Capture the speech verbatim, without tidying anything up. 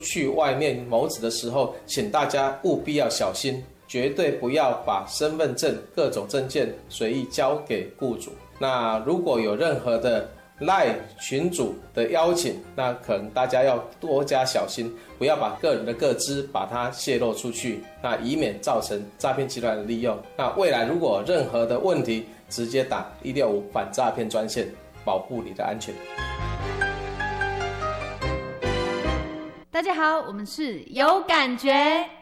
去外面谋职的时候，请大家务必要小心，绝对不要把身份证、各种证件随意交给雇主。那如果有任何的赖群组的邀请，那可能大家要多加小心，不要把个人的个资把它泄露出去，那以免造成诈骗集团的利用。那未来如果有任何的问题，直接打一六五反诈骗专线，保护你的安全。 大家好，我们是有感觉。